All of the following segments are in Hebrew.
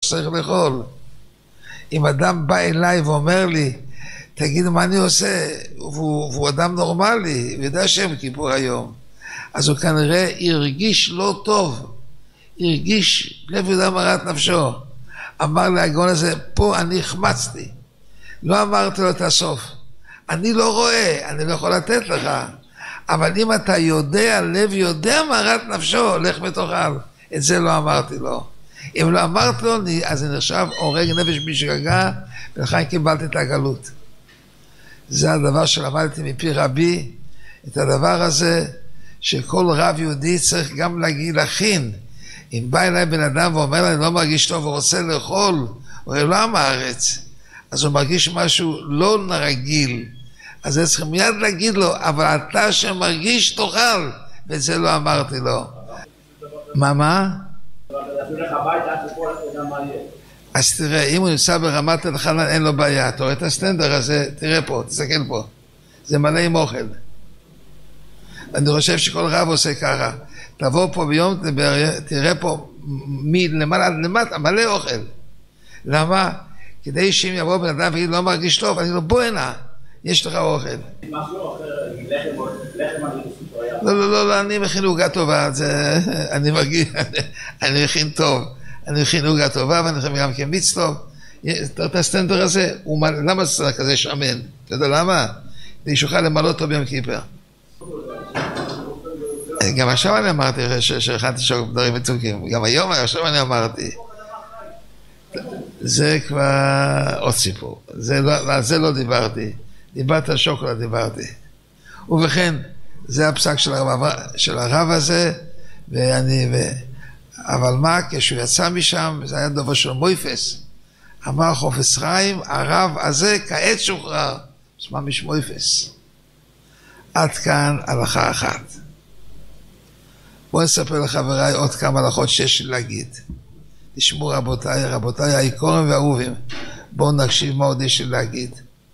צריך לאכול. אם אדם בא אליי ואומר לי, תגיד מה אני עושה, והוא אדם נורמלי, ויודע שם כיפור היום, אז הוא כנראה הרגיש לא טוב, הרגיש לב יהודה מרת נפשו. אמר להגאון הזה, פה אני החמצתי, לא אמרתי לו את הסוף, אני לא רואה, אני לא יכול לתת לך, אבל אם אתה יודע, לב יודע מרת נפשו, לך ותאכל. את זה לא אמרתי לו. אם לא אמרתי לו, אז זה נחשב הורג נפש בשגגה, ולכן קיבלתי את הגלות. זה הדבר שלמדתי מפי רבי, את הדבר הזה, שכל רב יהודי צריך גם להכין. אם בא אליי בן אדם ואומר לי, אני לא מרגיש טוב ורוצה לאכול, הוא אומר, לא מהארץ, אז הוא מרגיש משהו לא רגיל. אז זה צריך מיד להגיד לו, אבל אתה שמרגיש תאכל, ואת זה לא אמרתי לו. מה? אז תראה, אם הוא נמצא ברמת אלחנן, אין לו בעיה. אתה רואה את הסטנדר הזה, תראה פה, תסתכל פה. זה מלא עם אוכל. אני חושב שכל רב עושה ככה. תבוא פה ביום, תראה פה מלמעלה עד למטה, מלא אוכל. למה? כדי שאם יבוא בן אדם ויגיד, לא מרגיש טוב, אני לא, בוא הנה, יש לך אוכל. משהו אחר, לחם לא, אני מכין עוגה טובה, אני מרגיש, אני מכין טוב, אני מכין עוגה טובה, ואני מכין גם כמיץ טוב. את הסטנדר הזה, למה זה כזה שמן? אתה יודע למה? כדי שיוכל למלא אותו ביום כיפר. גם עכשיו אני אמרתי שהכנתי שוקולד דברים מתוקים, גם היום, עכשיו אני אמרתי. זה כבר עוד סיפור, על זה לא דיברתי, דיברתי על שוקולד, דיברתי. ובכן, זה הפסק של הרב הזה, אבל מה, כשהוא יצא משם, זה היה דבר של מויפס, אמר חופץ חיים, הרב הזה כעת שוחרר, שמע משמויפס. עד כאן הלכה אחת. בואו נספר לחבריי עוד כמה הלכות שיש לי להגיד. תשמעו רבותיי היקרים והאהובים, בואו נקשיב מה עוד יש לי להגיד.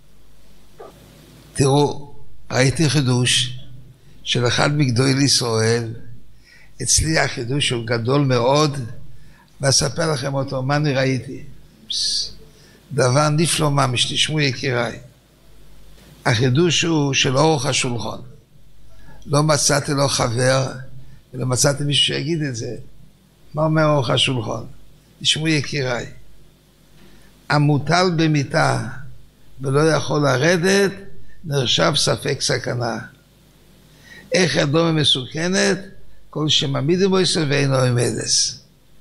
תראו, ראיתי חידוש של אחד מגדולי ישראל, אצלי החידוש הוא גדול מאוד, ואספר לכם אותו, מה אני ראיתי. דבר נפלא ממש, תשמעו יקיריי. החידוש הוא של אורך השולחן. לא מצאתי לו חבר, ולא מצאתי מישהו שיגיד את זה. מה אומר אורך השולחן? תשמעו יקיריי. המוטל במיטה ולא יכול לרדת, נרשב ספק סכנה. איך ידו מסוכנת? כל שמעמידים בו ישראל ואינו עמדס.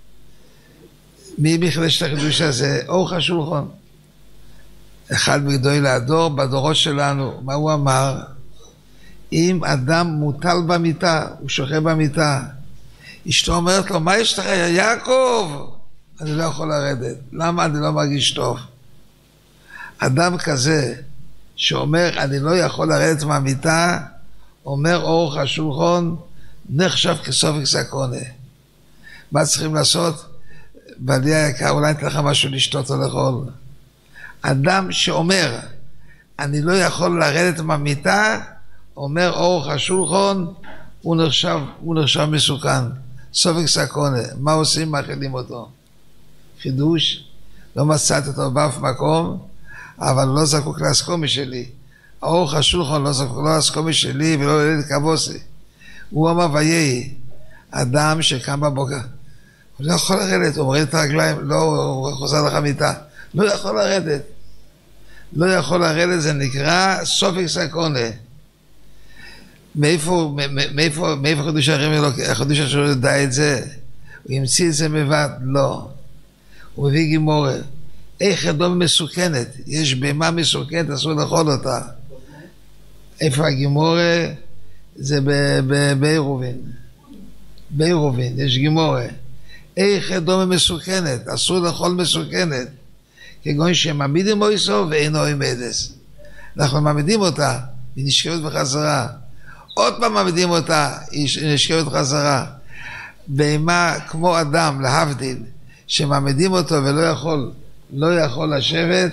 מי חידש את החידוש הזה? אורך השולחן. אחד מגדולי הדור, בדורות שלנו, מה הוא אמר? אם אדם מוטל במיטה, הוא שוכב במיטה, אשתו אומרת לו, מה יש לך, יעקב? אני לא יכול לרדת. למה אני לא מרגיש טוב? אדם כזה שאומר, אני לא יכול לרדת מהמיטה, אומר אורך השולחן, נחשב כסופק סכנה. מה צריכים לעשות? בעלי היקר, אולי ניתן לך משהו לשתות או לאכול. אדם שאומר, אני לא יכול לרדת מהמיטה, אומר אורך השולחן, הוא נחשב מסוכן. סופק סכנה. מה עושים? מאכילים אותו. חידוש, לא מצאתי אותו באף מקום, אבל לא זקוק להסכומי שלי. אורך השולחן לא זקוק לא להסכומי שלי ולא לילד כבוסי. הוא אמר ויהי, אדם שקם בבוקר, הוא לא יכול לרדת, הוא מוריד את הרגליים, לא, הוא חוזר לך מיטה, לא יכול לרדת. לא יכול לרדת, זה נקרא סופק סכנה. מאיפה חידוש השם לא יודע את זה? הוא המציא את זה מבד? לא. הוא מביא גימורה. איך ידו מסוכנת? יש בהמה מסוכנת, אסור לאכול אותה. איפה הגימורה? זה בעירובין. בעירובין, יש גימורה. איך ידו מסוכנת? אסור לאכול מסוכנת. כגון שמעמידים מויסו ואינו עמדס. אנחנו מעמידים אותה, היא נשכבת בחזרה. עוד פעם מעמידים אותה, היא נשכבת בחזרה. בהמה כמו אדם, להבדיל, שמעמידים אותו ולא יכול לשבת,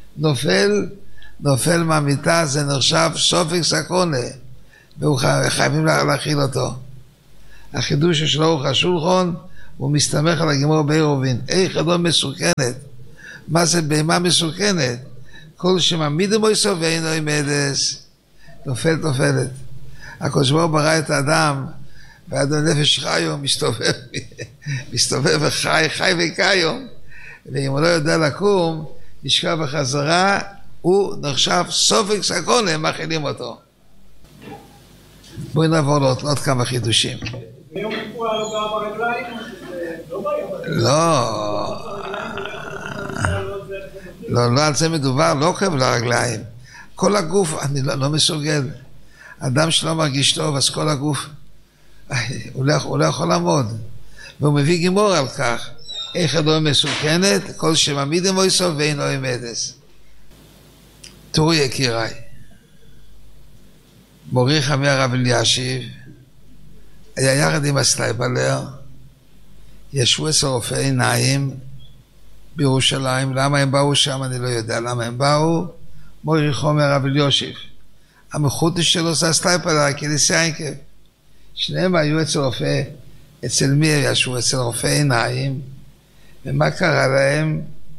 נופל מהמיטה, זה נחשב סופק סכנה, וחייבים להכיל אותו. החידוש של אורך השולחן, הוא מסתמך על הגמור בעירובין. איך אדום מסוכנת? מה זה בהמה מסוכנת? כל שמעמיד מויסו ואינו עם עדס. נופלת. הקדוש ברוך הוא ברא את האדם, והאדם נפש חיו, מסתובב וחי וקיום. ואם הוא לא יודע לקום, נשכב בחזרה, הוא נחשב סופק סכון, הם מאכילים אותו. בואי נעבור לעוד כמה חידושים. ביום כיפור היה לו גר ברגליים? לא על זה מדובר, לא כאב לרגליים. כל הגוף, אני לא מסוגל. אדם שלא מרגיש טוב, אז כל הגוף, הוא לא יכול לעמוד. והוא מביא גימור על כך. איך אדום מסוכנת, כל שמעמיד מויסו ואינו עם עדס. תראו יקיריי, מורי חמי הרב אלישיב היה יחד עם הסטייפלר, ישבו אצל רופאי עיניים בירושלים. למה הם באו שם אני לא יודע למה הם באו. מורי חמי הרב אלישיב, המחודש שלו זה הסטייפלר, הכניסה עינקב. שניהם היו אצל רופא, אצל מי ישבו? אצל רופאי עיניים. ומה קרה להם?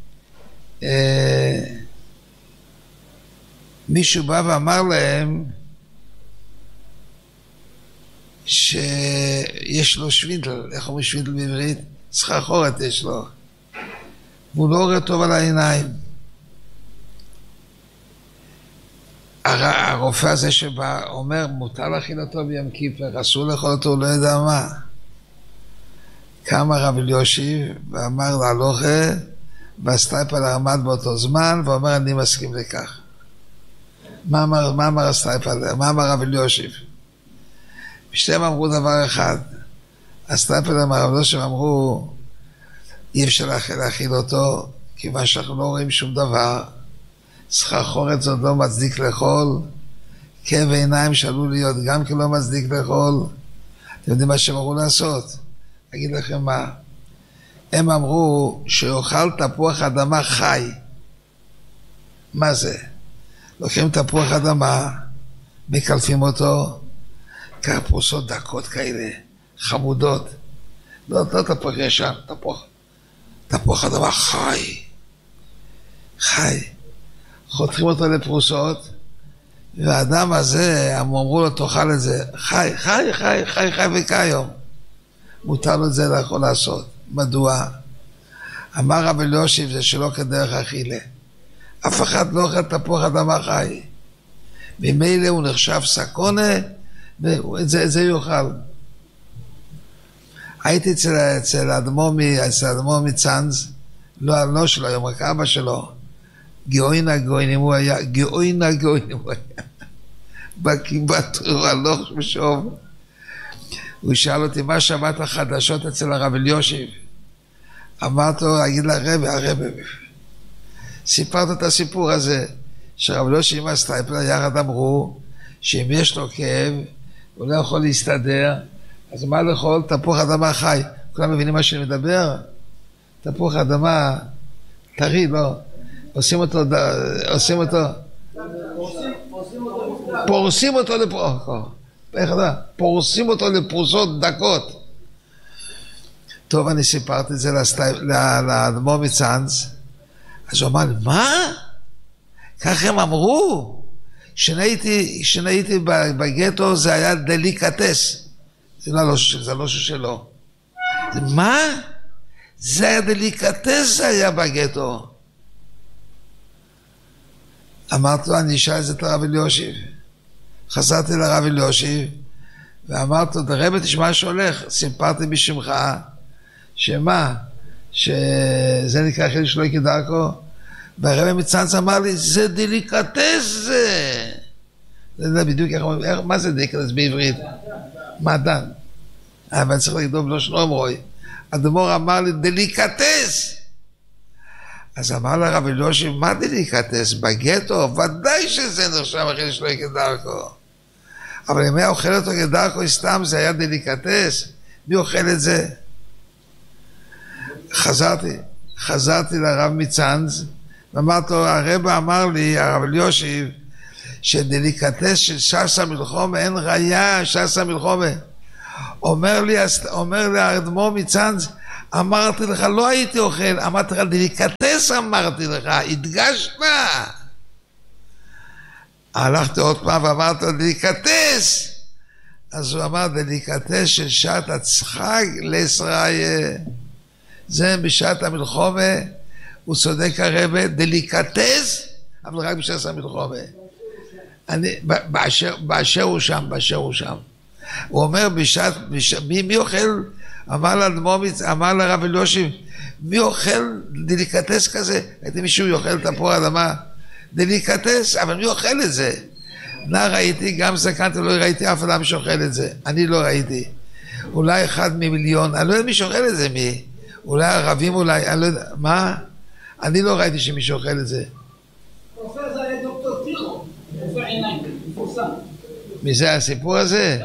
מישהו בא ואמר להם שיש לו שווינדל. איך אומרים שווינדל בעברית? סחרחורת יש לו, והוא לא רואה טוב על העיניים. הרופא הזה שבא אומר מותר להכיל אותו ביום כיפר, אסור לאכול אותו, הוא לא יודע מה. קם הרב אלישיב ואמר להלוכה, והסטייפלר עמד באותו זמן ואומר אני מסכים לכך. מה אמר הסטייפלר? מה אמר הרב אלישיב? ושתיהם אמרו דבר אחד. הסטייפלר והרב אלישיב אמרו אי אפשר להכיל אותו כיוון שאנחנו לא רואים שום דבר. סחרחורת זאת לא מצדיק לאכול, כאב עיניים שעלול להיות גם כי לא מצדיק לאכול. אתם יודעים מה שהם אמרו לעשות? אגיד לכם מה, הם אמרו שאוכל תפוח אדמה חי. מה זה? לוקחים תפוח אדמה, מקלפים אותו, פרוסות דקות כאלה, חמודות. לא תפוח ישר, תפוח אדמה חי. חותכים אותו לפרוסות, והאדם הזה, אמרו לו תאכל את זה, חי וקיום. מותר לו את זה יכול לעשות. מדוע? אמר רב אלישיב זה שלא כדרך אכילה. אף אחד לא אוכל תפוח אדמה חי. ממילא הוא נחשב סכונה, וזה יאכל. הייתי אצל אדמו"ר מצאנז, לא שלו היום, רק אבא שלו. גאוין הגאוינים הוא היה. בקיבת הלוך ושוב. הוא שאל אותי מה שמעת החדשות אצל הרב אלישיב. אמרתי לו, אגיד לרב, סיפרת את הסיפור הזה, שהרב אלישיב עם הסטייפלר יחד אמרו שאם יש לו כאב, הוא לא יכול להסתדר, אז מה לאכול? תפוח אדמה חי. כולם מבינים מה שאני מדבר? תפוח אדמה טרי, לא? עושים אותו, פורסים אותו פורסים אותו לפרוסות דקות. טוב, אני סיפרתי את זה לאדמו"ר מצאנז, אז הוא אמר לי, מה? כך הם אמרו? כשהייתי בגטו זה היה דליקטס. זה לא שלו. מה? זה היה דליקטס, זה היה בגטו. אמרתי לו, אני אשאל את זה את הרב אלישיב. חזרתי לרב אלישיב ואמרתי לו, הרב תשמע שהולך, סיפרתי בשמך שמה? שזה נקרא חיל שלא כדרכו. והרב מצאנז אמר לי, זה דליקטס זה. זה בדיוק איך, מה זה דליקטס בעברית? מעדן. אבל צריך לכתוב לא שלום רוי. אדמו"ר אמר לי, דליקטס. אז אמר לרב אלישיב, מה דליקטס? בגטו? ודאי שזה נחשב אכיל שלא כדרכו. אבל אם היה אוכל אותו כדרכו, סתם זה היה דליקטס. מי אוכל את זה? חזרתי לרב מצאנז, ואמרתי לו, הרב אמר לי, הרב אלישיב, שדליקטס של ש"ס המלחומה, אין ראיה, ש"ס המלחומה. אומר לי האדמו"ר מצאנז, אמרתי לך, לא הייתי אוכל, אמרתי לך, דליקטס אמרתי לך, הדגשת. הלכתי עוד פעם ואמרתי לו, דליקטס. אז הוא אמר, דליקטס של שעת הצחק לישראל. זה בשעת המלחומה, הוא צודק הרבה, דליקטס, אבל רק בשעת המלחומה. באשר הוא שם. הוא אומר, מי אוכל, אמר לאדמו"ר, אמר לרב אלישיב, מי אוכל דליקטס כזה? הייתי מישהו יאכל תפוח אדמה, דליקטס, אבל מי אוכל את זה? ראיתי, גם זקנתי, לא ראיתי אף אדם שאוכל את זה, אני לא ראיתי. אולי 1 ממיליון, אני לא יודע מי שאוכל את זה, מי? אולי ערבים, אולי, אני לא יודע, מה? אני לא ראיתי שמישהו אוכל את זה. רופא זה היה דוקטור טירו, רופא עיניים, מפורסם. מי זה הסיפור הזה?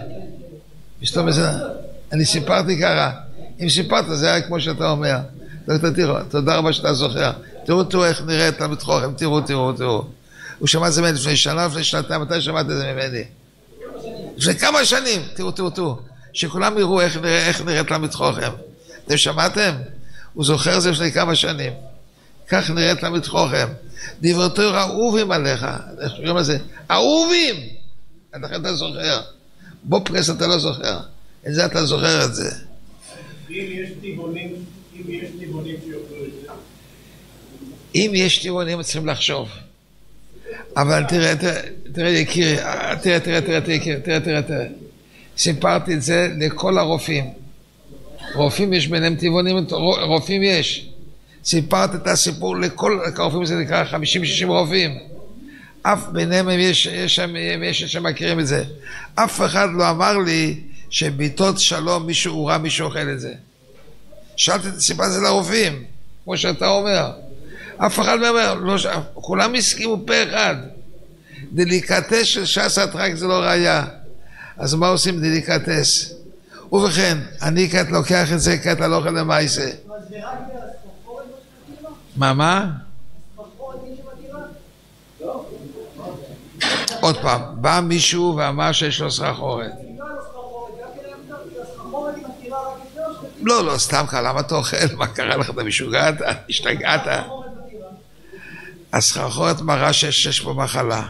אני סיפרתי ככה, אם סיפרת זה היה כמו שאתה אומר. דוקטור טירו, תודה רבה שאתה זוכר. תראו איך נראה תלמיד חכם, תראו. הוא שמע את זה ממני לפני שנה, לפני שנתיים, מתי שמעת את זה ממני? לפני כמה שנים, תראו, שכולם יראו איך נראה תלמיד חכם. אתם שמעתם? הוא זוכר זה לפני כמה שנים. כך נראה תלמיד חכם. דברי תורה אהובים עליך. איך קוראים לזה? אהובים! לכן אתה זוכר. בוא פרס אתה לא זוכר. את זה אתה זוכר את זה. אם יש טבעונים שיוכלו את זה. אם יש טבעונים צריכים לחשוב. אבל תראה יקירי, תראה. סיפרתי את זה לכל הרופאים. רופאים יש ביניהם טבעונים, רופאים יש. סיפרתי את הסיפור לכל הרופאים, זה נקרא 50-60 רופאים. אף ביניהם יש שמכירים את זה. אף אחד לא אמר לי שביתות שלום מישהו רע, מישהו אוכל את זה. סיפרתי את זה לרופאים, כמו שאתה אומר. אף אחד לא אומר, כולם הסכימו פה אחד. דליקטס של ש"ס רק זה לא ראיה. אז מה עושים דליקטס? ובכן, אני כעת לוקח את זה, כעת הלוך אל המעשה. מה? עוד פעם, בא מישהו ואמר שיש לו סחרחורת. לא, סתם לך, למה אתה אוכל? מה קרה לך? אתה משוגעת? השתגעת? הסחרחורת מראה שיש פה מחלה.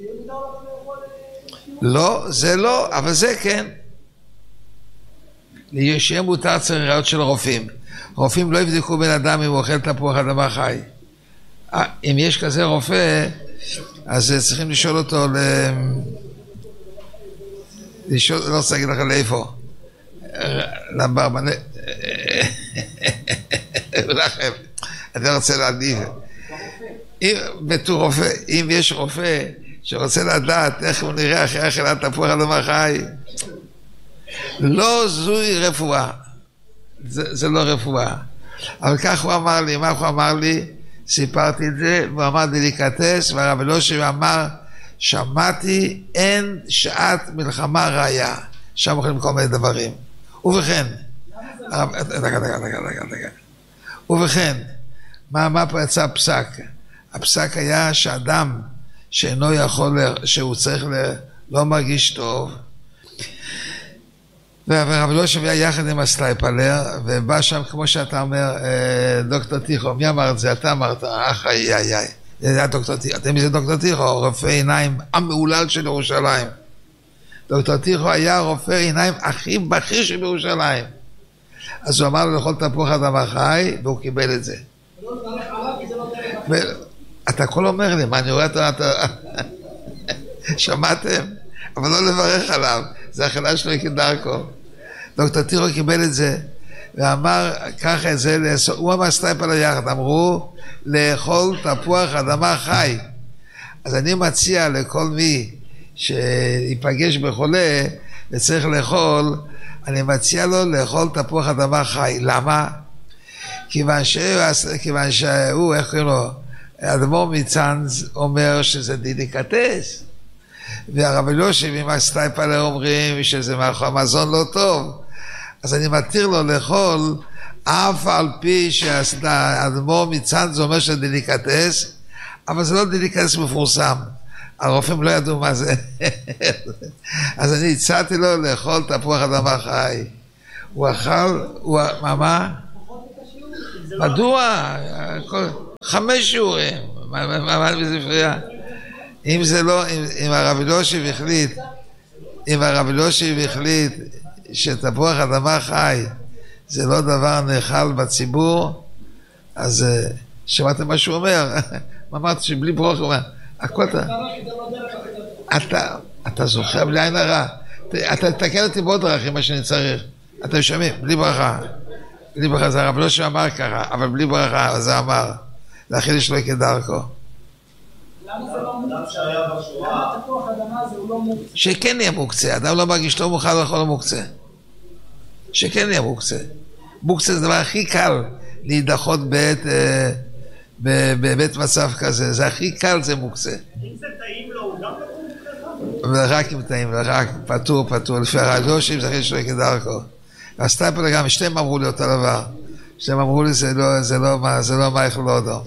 לא, זה לא, אבל זה כן. שיהיה מותר צריך ראיות של רופאים. רופאים לא יבדקו בן אדם אם הוא אוכל תפוח אדמה חי. אם יש כזה רופא, אז צריכים לשאול אותו לא רוצה להגיד לך לאיפה. לברמן. לכם, אני רוצה להניב. בתור רופא, אם יש רופא שרוצה לדעת איך הוא נראה אחרי אכילת תפוח אדמה חי, לא זוהי רפואה. זה לא רפואה. אבל כך הוא אמר לי, מה הוא אמר לי? סיפרתי את זה, והוא אמר דליקטס, והרב אלישיב אמר, שמעתי, אין שעת מלחמה ראיה. שם יכולים כל מיני דברים. ובכן, ובכן, מה יצא הפסק? הפסק היה שאדם שאינו יכול, שהוא צריך לא מרגיש טוב, והרב אלישיב היה יחד עם הסטייפלר, ובא שם, כמו שאתה אומר, דוקטור טיחו, מי אמר את זה? אתה אמרת, זה היה דוקטור טיחו, אתם מי זה דוקטור טיחו? רופא עיניים המהולל של ירושלים. דוקטור טיחו היה רופא עיניים הכי בכיר של ירושלים. אז הוא אמר לו לאכול תפוח אדמה חי, והוא קיבל את זה. אתה הכל אומר לי, מה אני רואה אתה... שמעתם? אבל לא לברך עליו, זה אכילה שלו כדרכו. דוקטור טיחו קיבל את זה, ואמר ככה את זה, הוא אמר סטייפלר יחד, אמרו לאכול תפוח אדמה חי. אז אני מציע לכל מי שיפגש בחולה וצריך לאכול, אני מציע לו לאכול תפוח אדמה חי. למה? כיוון שהוא, איך קוראים לו? אדמו"ר מצאנז אומר שזה דליקטס. והרב אלישיב עם הסטייפלר אומרים שזה מזון לא טוב. אז אני מתיר לו לאכול, אף על פי שהאדמו"ר מצאנז אומר שזה דליקטס, אבל זה לא דליקטס מפורסם. הרופאים לא ידעו מה זה. אז אני הצעתי לו לאכול תפוח אדמה חי. הוא אכל, מה? מדוע? 5 שיעורים. מה בספרייה? אם זה לא, אם הרב אלישיב החליט שתפוח אדמה חי זה לא דבר נאכל בציבור, אז שמעתם מה שהוא אומר? אמרת שבלי ברוך הוא אומר, הכל אתה זוכר בלי עין הרע. אתה תתקן אותי בעוד דרכים מה שאני צריך. אתם שומעים? בלי ברכה. בלי ברכה, זה הרב אלישיב אמר ככה, אבל בלי ברכה, זה אמר. להכיל יש לו כדרכו. למה זה לא מוקצה? למה תפוח אדמה זה הוא לא מוקצה? שכן יהיה מוקצה, אדם לא מרגיש לא מוכן לכל המוקצה. שכן יהיה מוקצה. מוקצה זה הדבר הכי קל להידחות בבית מצב כזה, זה הכי קל זה מוקצה. אם זה טעים לו, הוא גם לא מוקצה? ורק אם טעים, ורק פטור, לפי הרב אלישיב זה הכי שלו כדרכו. והסטייפלר גם, שתיהם אמרו לי אותו דבר. שתיהם אמרו לי זה לא מה איך לא אותו.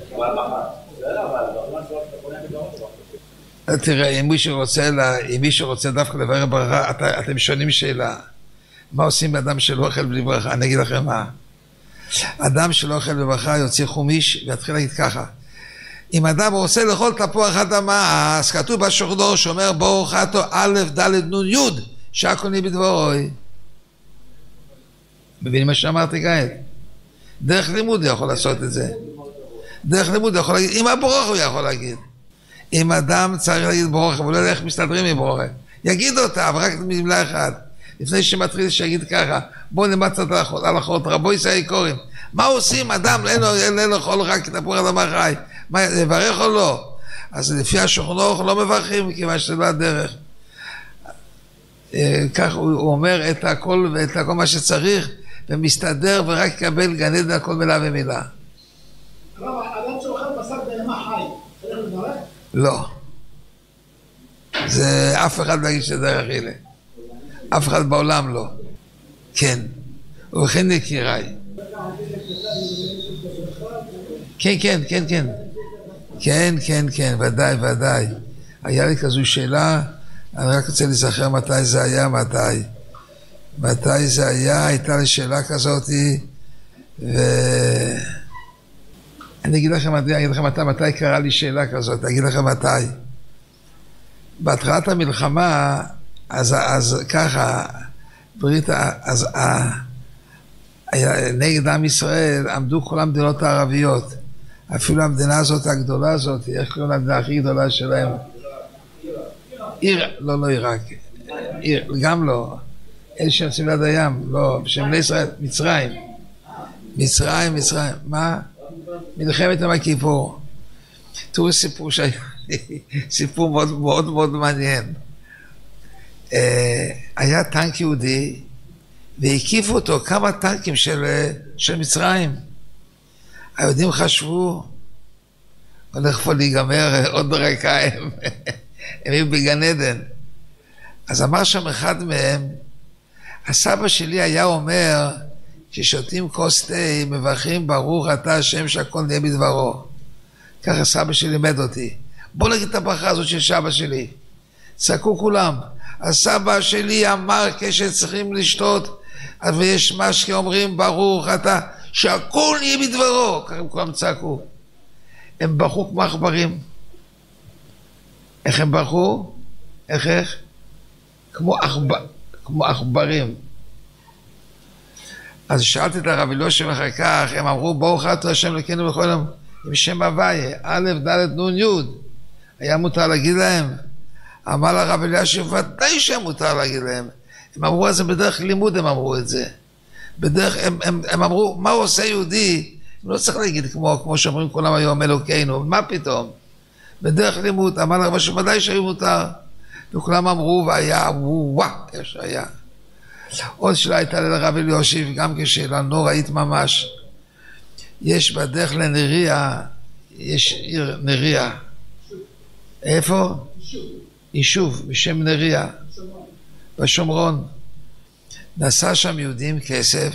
תראה, אם מישהו רוצה דווקא לברך ברכה, אתם שואלים שאלה. מה עושים באדם שלא אוכל בלי ברכה? אני אגיד לכם מה. אדם שלא אוכל בברכה יוצא חומיש ויתחיל להגיד ככה. אם אדם רוצה לאכול תפוח אדמה, אז כתוב בשולחן שאומר ברוך אתה א' ד' נ' י' שהכל נהיה בדברוי. מבינים מה שאמרתי כעת? דרך לימוד יכול לעשות את זה. דרך לימוד יכול להגיד, אם הברוך הוא יכול להגיד. אם אדם צריך להגיד ברוך, אבל לא יודע איך מסתדרים עם ברוך. יגיד אותה, אבל רק במילה אחת. לפני שמתחיל שיגיד ככה, בואו נלמד קצת הלכות, רבו ישראל קוראים. מה עושים אדם, אין לאכול רק תפוח אדמה חי? מה, לברך או לא? אז לפי השולחן ערוך לא מברכים, כיוון שזה לא הדרך. כך הוא אומר את הכל ואת הכל מה שצריך, ומסתדר ורק יקבל גן עדן על כל מילה ומילה. הרב, אדם שאוכל בשר בהמה חי, צריך לברך? לא. זה אף אחד לא יגיד שזה דרך אלה. אף אחד בעולם לא. כן. ובכן יקיריי. כן, ודאי. היה לי כזו שאלה, אני רק רוצה לזכר מתי זה היה, מתי זה היה, הייתה לי שאלה כזאת, ואני אגיד לכם מתי קרה לי שאלה כזאת, אני אגיד לכם מתי. בהתחלת המלחמה, אז ככה, אז נגד עם ישראל עמדו כל המדינות הערביות, אפילו המדינה הזאת הגדולה הזאת, איך קוראים למדינה הכי גדולה שלהם? לא עיראק, גם לא, אלה שיוצאים ליד הים, לא, בשם ישראל, מצרים, מה? מלחמת יום הכיפור. תראו סיפור מאוד מעניין. היה טנק יהודי והקיפו אותו כמה טנקים של מצרים. היהודים חשבו הולך פה להיגמר עוד דרכה, הם היו בגן עדן. אז אמר שם אחד מהם, הסבא שלי היה אומר כששותים כוס תה מברכים ברוך אתה השם שהכל נהיה בדברו. ככה סבא שלי לימד אותי. בוא נגיד את הברכה הזאת של סבא שלי. צעקו כולם. הסבא שלי אמר כשצריכים לשתות ויש משקה אומרים ברוך אתה שהכל נהיה בדברו. ככה הם כולם צעקו. הם ברכו כמו עכברים. איך הם ברכו? איך? כמו עכברים. אז שאלתי את הרב אלישיב אחר כך, הם אמרו ברוך אתה השם אלוקינו בכל יום עם שם הוויה, א' ד' נ' י'. היה מותר להגיד להם? אמר לרב אלישיב, ודאי שמותר להגיד להם. הם אמרו את זה בדרך לימוד, הם אמרו את זה. הם אמרו, מה הוא עושה יהודי? לא צריך להגיד כמו שאומרים כולם היום אלוקינו, מה פתאום? בדרך לימוד, אמר לרב אלישיב, ודאי שהיו מותר. וכולם אמרו, והיה, יש היה. עוד שאלה הייתה לרב אלישיב, גם כשאלה נוראית ממש. יש בדרך לנריה, יש עיר נריה. איפה? יישוב בשם נריה, בשומרון. נסע שם יהודים כסף,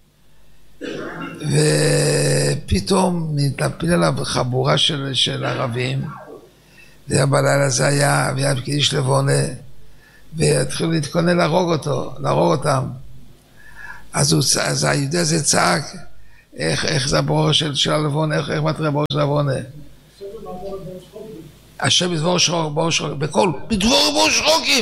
ופתאום נתנפיל עליו חבורה של ערבים, ובלילה זה היה, והיה פקידיש לבונה, והתחילו להתכונן להרוג אותם. אז היהודי הזה צעק, איך זה הברוך של הלבון, איך מתחיל הברוך של הלבון? השם בדבור שחוק, בכל, בדבור שחוקים.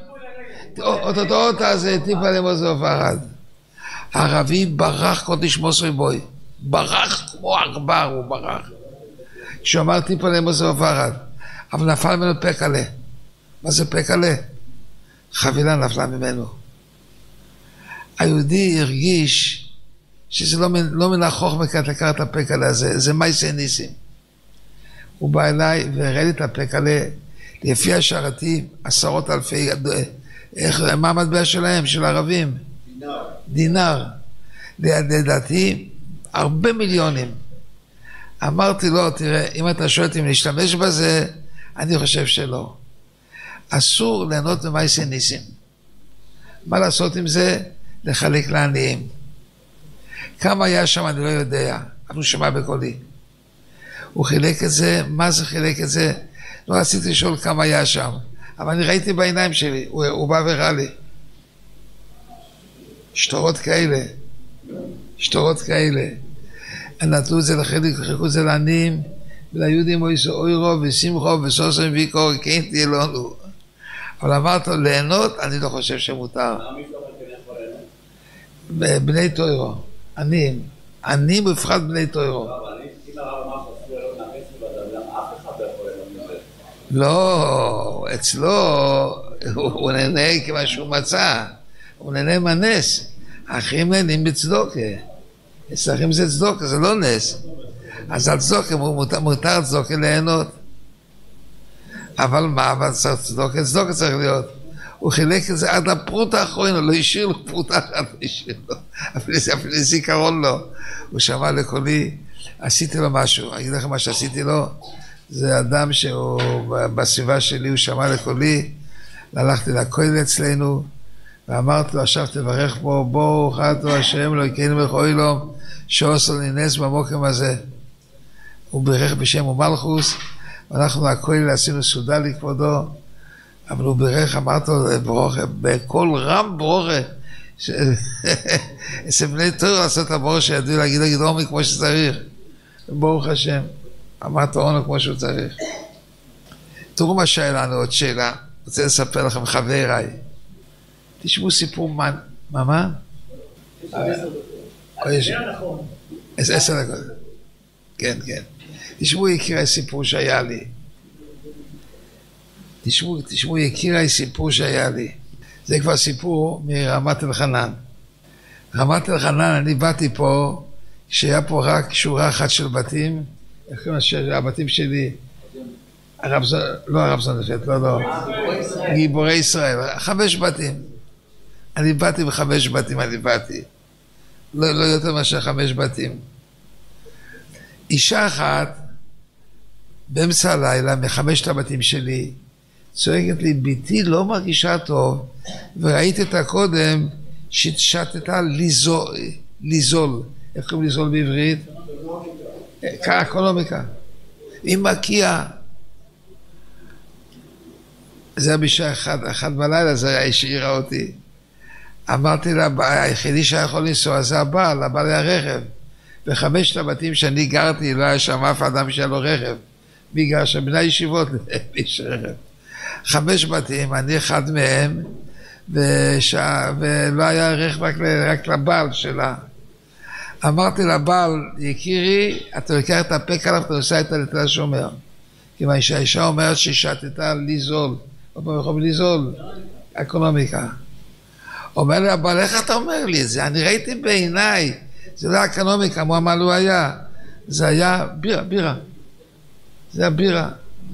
אותו זה טיפה למוזר ופרד. הערבי ברח קודש מוסרי בוי. ברח כמו עכבר, הוא ברח. כשהוא אמר טיפה למוזר ופרד. אבל נפל ממנו פקלה. מה זה פקלה? חבילה נפלה ממנו. היהודי הרגיש שזה לא מן החוכמה לקחת את הפקלה הזה, זה מייסי ניסים. הוא בא אליי והראה לי את הפקלה, לפי השרתים, 10,000, מה המטבע שלהם, של הערבים? דינר. לדעתי, הרבה מיליונים. אמרתי לו, תראה, אם אתה שואל אם להשתמש בזה, אני חושב שלא. אסור ליהנות ממייסי ניסים. מה לעשות עם זה? לחלק לעניים. כמה היה שם אני לא יודע, אבל הוא שמע בקולי. הוא חילק את זה, מה זה חילק את זה? לא רציתי לשאול כמה היה שם, אבל אני ראיתי בעיניים שלי, הוא בא וראה לי. שטורות כאלה. נתנו את זה לחילק, חילקו את זה לעניים, וליהודים אוירו ושמחו וסוסם ויקור, כן תהיה לנו. אבל אמרת לו, ליהנות, אני לא חושב שמותר. בני תוירו, עניים בפחד בני תוירו. לא, אצלו הוא נהנה כמה שהוא מצא, הוא נהנה מהנס. האחים נהנים בצדוקה, אצלכם זה צדוקה, זה לא נס. אז על צדוקה מותר צדוקה ליהנות. אבל מה, אבל צדוקה צריך להיות. הוא חילק את זה עד הפרוט האחרון, הוא לא השאיר לו פרוט אחת, אפילו זיכרון לו. הוא שמע לקולי, עשיתי לו משהו, אני אגיד לכם מה שעשיתי לו, זה אדם שהוא בסביבה שלי, הוא שמע לקולי, הלכתי לכולל אצלנו, ואמרתי לו, עכשיו תברך פה, ברוך אתה השם לא יקיינו בכוי לו, שעושה לי נס במוקם הזה. הוא ברך בשם ומלכוס, ואנחנו לכולל עשינו סעודה לכבודו, אבל הוא ברך, אמרת לו, ברוכה, בכל רם ברוכה, אצל בני תורה לעשות הברוך שידעו להגיד עומק כמו שצריך. ברוך השם, אמרת עומק כמו שהוא צריך. תראו מה שהיה לנו עוד שאלה, רוצה לספר לכם חבריי. תשמעו סיפור מה? 10 דקות. כן. תשמעו יקירי סיפור שהיה לי. תשמעו יקירי סיפור שהיה לי. זה כבר סיפור מרמת אלחנן. רמת אלחנן, אני באתי פה, שהיה פה רק שורה אחת של בתים, הבתים שלי, לא הרב זונפת, לא, גיבורי ישראל, 5 בתים. אני באתי ב5 בתים, לא יותר מאשר 5 בתים. אישה אחת, באמצע הלילה, מ5 הבתים שלי, צועקת לי, ביתי לא מרגישה טוב, וראיתי אותה קודם, שתתה ליזול. איך קוראים ליזול בעברית? אקונומיקה. היא מקיאה. זה היה בשעה 1 בלילה, זה היה השאירה אותי. אמרתי לה, היחידי שהיה יכול לנסוע, זה הבעל היה רכב. ב5 הבתים שאני גרתי, לא היה שם אף אדם שהיה לו רכב. מי גר שם? בני ישיבות, איש רכב. 5 בתים, אני אחד מהם, ולא היה רכב רק לבעל שלה. אמרתי לבעל, יקירי, אתה לוקח את הפק עליו, אתה נוסע איתה לתל השומר. כיוון שהאישה אומרת ששתתה ליזול, עוד פעם יכולים ליזול, אקונומיקה. אומר לי, הבעל, איך אתה אומר לי את זה? אני ראיתי בעיניי, זה לא אקונומיקה, מה לא היה? זה היה בירה. זה היה בירה.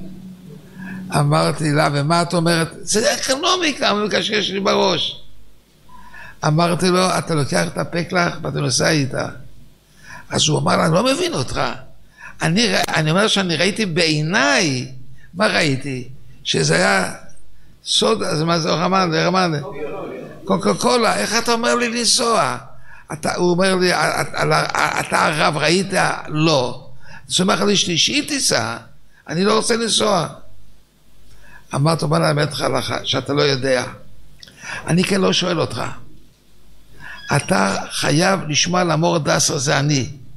אמרתי לה, ומה את אומרת? זה אקונומיקה, הוא מקשקש לי בראש. אמרתי לו, אתה לוקח את הפק לך ואתה נוסע איתה. אז הוא אמר לה, אני לא מבין אותך. אני אומר שאני ראיתי בעיניי, מה ראיתי? שזה היה סוד, אז מה זה רמאללה? קוקה קולה, איך אתה אומר לי לנסוע? הוא אומר לי, אתה הרב ראית? לא. אני סומך לי שלישי תיסע, אני לא רוצה לנסוע. אמרת, בוא נאמת לך שאתה לא יודע. אני כן לא שואל אותך. אתה חייב לשמוע למור דסר, זה אני.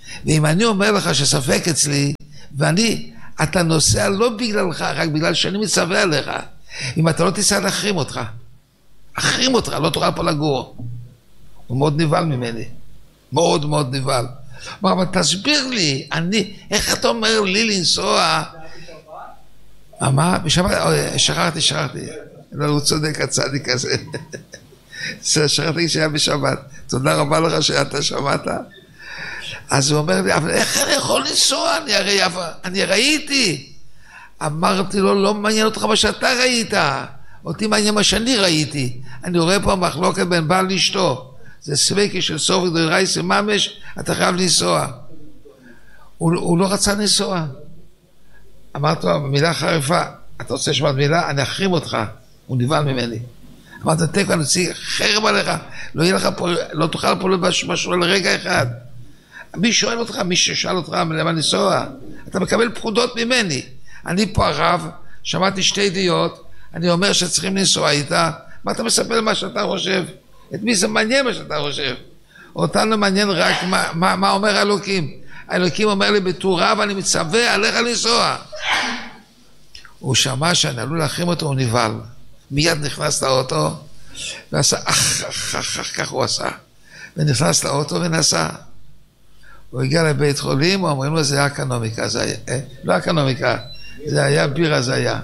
ואם אני אומר לך שספק אצלי, אתה נוסע לא בגללך, רק בגלל שאני מצווה עליך. אם אתה לא תיסע להחרים אותך. אחרים אותך, לא תוכל פה לגור. הוא מאוד נבהל ממני. מאוד מאוד נבהל. הוא אמר, אבל תסביר לי, איך אתה אומר לי לנסוע? מה? בשבת? שכחתי. לא, הוא צודק, הצדיק הזה. שכחתי שהיה בשבת. תודה רבה לך שאתה שמעת. אז הוא אומר לי, אבל איך אני יכול לנסוע? אני ראיתי. אמרתי לו, לא מעניין אותך מה שאתה ראית. אותי מעניין מה שאני ראיתי. אני רואה פה מחלוקת בין בעל לאשתו. זה סבקי של סוף דרייס ממש, אתה חייב לנסוע. הוא לא רצה לנסוע. אמרתי לו, מילה חריפה, אתה רוצה לשמוע מילה? אני אחרים אותך. הוא נבהל ממני. אמרתי, תקו, אני אוציא חרב עליך. לא תוכל פה משהו לרגע אחד. מי שואל אותך? מי ששאל אותך למה לנסוע? אתה מקבל פקודות ממני. אני פה הרב, שמעתי שתי ידיעות, אני אומר שצריכים לנסוע איתה, מה אתה מספר מה שאתה חושב? את מי זה מעניין מה שאתה חושב? אותנו מעניין רק מה אומר האלוקים. האלוקים אומר לי בתורה ואני מצווה עליך לנסוע. הוא שמע שאני עלול להחרים אותו, הוא נבהל. מיד נכנס לאוטו ועשה כך הוא עשה. ונכנס לאוטו ונסע. הוא הגיע לבית חולים, אומרים לו זה היה אקונומיקה, לא אקונומיקה, זה היה בירה, זה היה.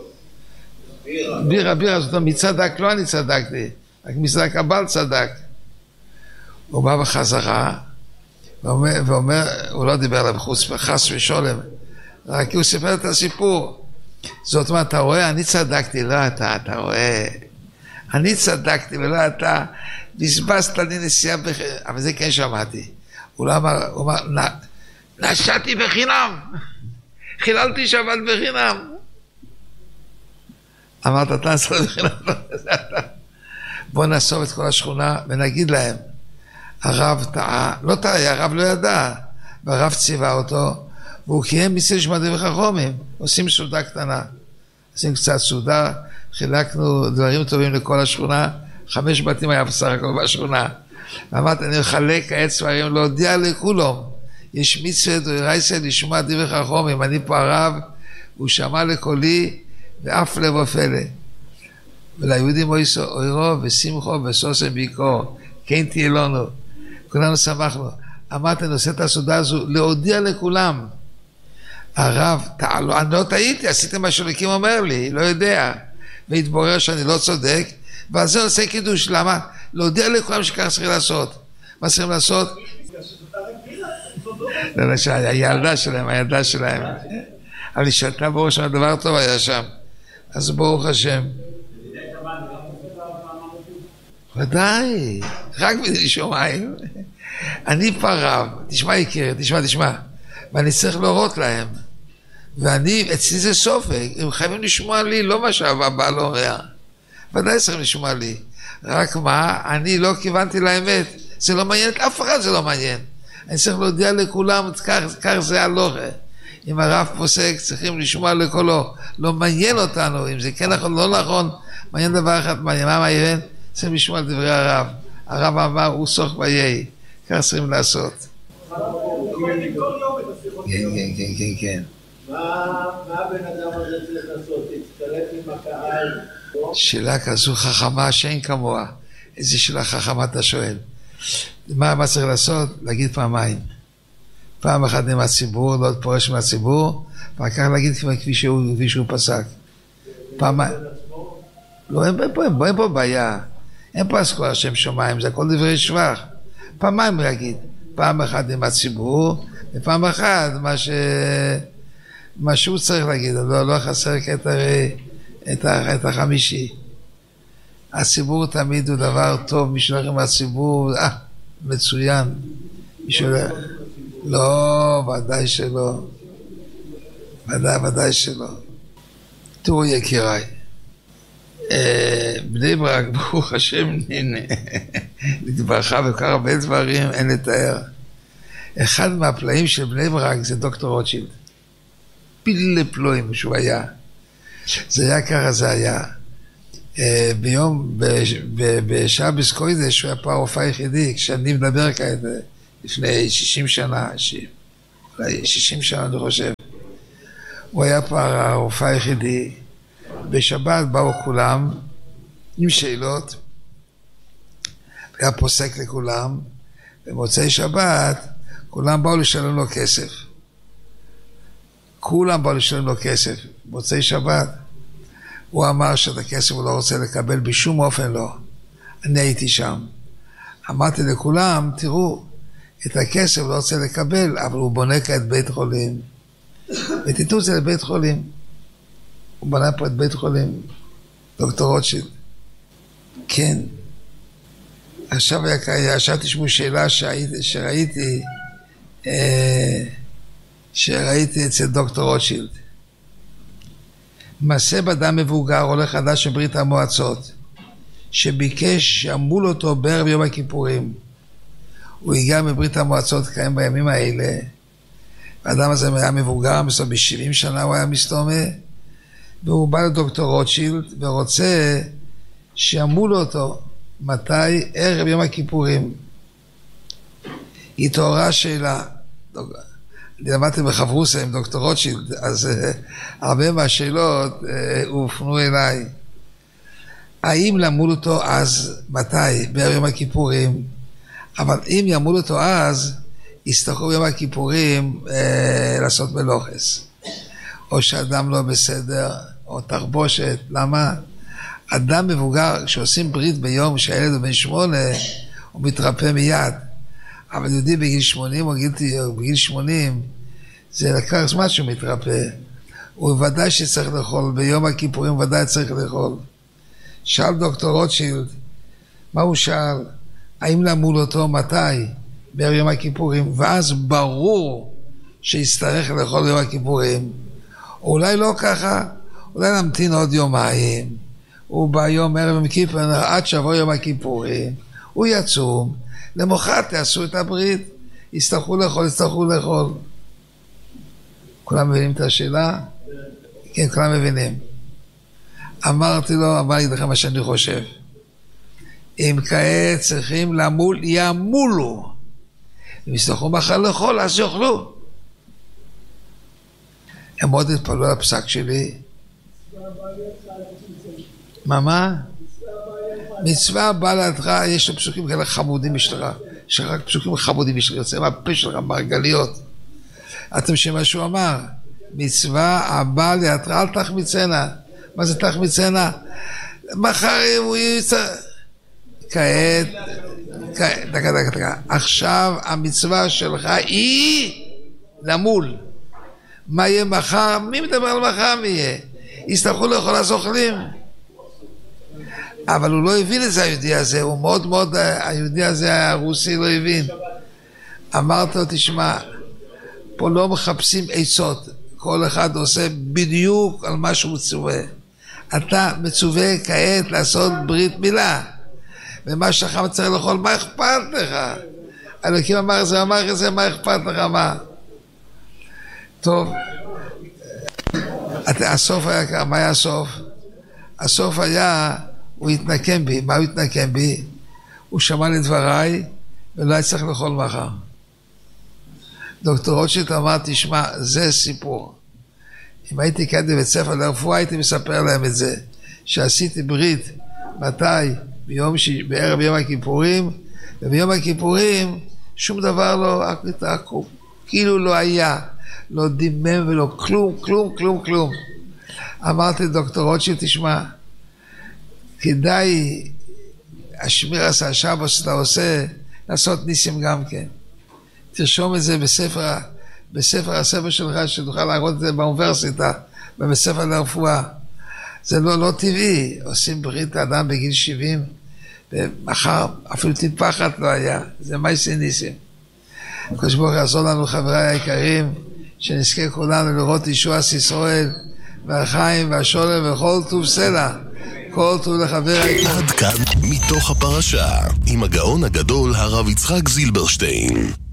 בירה, זאת אומרת, מי צדק? לא אני צדקתי, רק מצדק הבעל צדק. הוא בא בחזרה, ואומר, הוא לא דיבר עליו חס ושולם, רק הוא סיפר את הסיפור. זאת אומרת, אתה רואה, אני צדקתי, לא אתה רואה. אני צדקתי ולא אתה, בזבזת לי נסיעה אבל זה כן שמעתי. הוא אמר, נשאתי בחינם, חיללתי שבת בחינם. אמרת, אתה נסעת בחינם, בוא נאסוף את כל השכונה ונגיד להם, הרב טעה, לא טעה, הרב לא ידע, והרב ציווה אותו, והוא קיים מצווה לשמוע דברי חכמים, עושים סעודה קטנה, עושים קצת סעודה, חילקנו דברים טובים לכל השכונה, 5 בתים היה בסך הכל בשכונה, ואמרתי, אני מחלק האצבע היום להודיע לכולם, יש מצווה דרייסה לשמוע דברי חכמים, אני פה הרב, הוא שמע לקולי, ואף לב ופלא. וליהודים אוירו ושמחו וסוסם ביקור, כן תהיה לנו, כולנו שמחנו. אמרתי, אני עושה את הסעודה הזו, להודיע לכולם. הרב, אני לא טעיתי, עשיתי מה שאלוקים אומר לי, לא יודע. והתברר שאני לא צודק, ועל זה עושה קידוש, למה? להודיע לכולם שכך צריכים לעשות. מה צריכים לעשות? הילדה שלהם. אבל היא שלטה ברוך השם, הדבר טוב היה שם. אז ברוך השם. ודאי, רק בדיוק שומעים. אני פה רב, תשמע יקיר, תשמע. ואני צריך להורות להם. אצלי זה סופק, הם חייבים לשמוע לי, לא מה שהבא לא אומר. ודאי צריכים לשמוע לי. רק מה, אני לא כיוונתי לאמת. זה לא מעניין, אף אחד זה לא מעניין. אני צריך להודיע לכולם, כך זה הלוכה. אם הרב פוסק, צריכים לשמוע לקולו. לא מעניין אותנו, אם זה כן נכון, לא נכון. מעניין דבר אחד, מעניין, מה מעניין? צריכים לשמוע על דברי הרב. הרב אמר, הוא סוך ביהי. כך צריכים לעשות. כן. מה הבן אדם הזה צריך לעשות? תצטרף עם הקהל? שאלה כזו חכמה שאין כמוה. איזה שאלה חכמה אתה שואל? מה צריך לעשות? להגיד פעמיים. פעם אחת עם הציבור, לא פורש מהציבור, ואחר כך להגיד כפי שהוא פסק. פעמיים. לא, אין פה בעיה. אין פה אסכולה שם שמיים, זה הכל דברי שבח. פעמיים להגיד. פעם אחת עם הציבור, ופעם אחת מה שהוא צריך להגיד, לא חסר את החמישי. הציבור תמיד הוא דבר טוב, מי שהולך עם הציבור, מצוין. לא, ודאי שלא. ודאי שלא. תראו יקיריי, בני ברק, ברוך השם, נתברכה וכך הרבה דברים, אין לתאר. אחד מהפלאים של בני ברק זה דוקטור רוטשילד. פיל לפלואים שהוא היה. זה היה ככה, זה היה. בשעה בסקוידש, הוא היה פה הרופא היחידי, כשאני מדבר כעת, לפני 60 שנה, אולי 60 שנה אני חושב. הוא היה פה הרופא היחידי. בשבת באו כולם עם שאלות, היה פוסק לכולם, במוצאי שבת כולם באו לשלם לו כסף. כולם באו לשלם לו כסף. במוצאי שבת הוא אמר שאת הכסף הוא לא רוצה לקבל בשום אופן לא. אני הייתי שם. אמרתי לכולם, תראו, את הכסף הוא לא רוצה לקבל, אבל הוא בונה כעת בית חולים. ותיתנו את זה לבית חולים. הוא בנה פה את בית חולים, דוקטור רוטשילד. כן. עכשיו תשמעו שאלה שראיתי אצל דוקטור רוטשילד. מעשה באדם מבוגר, עולה חדש מברית המועצות, שביקש שימול אותו בערב יום הכיפורים. הוא הגיע מברית המועצות קיים בימים האלה. האדם הזה היה מבוגר, בסוף ב-70 שנה הוא היה מסתומה, והוא בא לדוקטור רוטשילד ורוצה שימול אותו. מתי? ערב יום הכיפורים. התעוררה שאלה. אני למדתי בחברוסה עם דוקטור רוטשילד, אז הרבה מהשאלות הופנו אליי. האם למול אותו אז? מתי? בערב יום הכיפורים. אבל אם ימול אותו אז, יצטרכו ביום הכיפורים לעשות מלוכס. או שאדם לא בסדר, או תחבושת. למה? אדם מבוגר, כשעושים ברית ביום שהילד הוא בן 8, הוא מתרפא מיד. אבל יהודי בגיל 80 או בגיל 80, זה לקח זמן שהוא מתרפא. הוא ודאי שצריך לאכול, ביום הכיפורים ודאי צריך לאכול. שאל דוקטור רוטשילד, מה הוא שאל? האם למול אותו מתי? בערב יום הכיפורים, ואז ברור שיצטרך לאכול ביום הכיפורים. אולי לא ככה, אולי נמתין עוד יומיים. הוא ביום ערב יום כיפור, עד שבוע יום הכיפורים, הוא יצום, למחרת תעשו את הברית, יצטרכו לאכול. כולם מבינים את השאלה? כן, כולם מבינים. אמרתי לו, אמרתי לכם מה שאני חושב. אם כעת צריכים למול, ימולו. אם יצטרכו מחר לאכול, אז יאכלו. הם מאוד התפלאו על הפסק שלי. מה? מצווה באה לידך, יש לו פסוקים כאלה חמודים בשלך. יש לך רק פסוקים חמודים בשלך, יוצא מהפה שלך, מרגליות. אתם שמה שהוא אמר, מצווה הבאה לידך, אל תחמיצנה. מה זה תחמיצנה? מחר הוא יצא... כעת, דקה. עכשיו המצווה שלך היא למול. מה יהיה מחר? מי מדבר על מחר מי יהיה? יצטרכו לאכול אז אוכלים. אבל הוא לא הבין את זה היהודי הזה, הוא מאוד מאוד, היהודי הזה הרוסי לא הבין. אמרת לו, תשמע, פה לא מחפשים עצות, כל אחד עושה בדיוק על מה שהוא מצווה. אתה מצווה כעת לעשות ברית מילה, ומה שלך צריך לאכול, מה אכפת לך? אלוקים אמר את זה, מה אכפת לך, מה? טוב, הסוף היה ככה, מה היה הסוף? הסוף היה, הוא התנקם בי. מה הוא התנקם בי? הוא שמע לדבריי ולא היה צריך לאכול מחר. דוקטור רוטשילד אמר, תשמע, זה סיפור. אם הייתי כאן בבית ספר לרפואה, הייתי מספר להם את זה, שעשיתי ברית, מתי? בערב יום הכיפורים, וביום הכיפורים שום דבר לא, כאילו לא היה, לא דימם ולא כלום. אמרתי לדוקטור רוטשילד, תשמע, כדאי השמיר עשה השבוע שאתה עושה, לעשות ניסים גם כן. תרשום את זה בספר הספר שלך, שתוכל להראות את זה באוניברסיטה, בספר לרפואה. זה לא טבעי, עושים ברית האדם בגיל 70, ומחר אפילו טיפה אחת לא היה, זה מייסי ניסים. הקדוש ברוך הוא יעזור לנו, חבריי היקרים, שנזכה כולנו לראות ישועת ישראל, והחיים והשולם וכל טוב סלע, כל טוב לחבר היקר. עד כאן מתוך הפרשה, עם הגאון הגדול הרב יצחק זילברשטיין.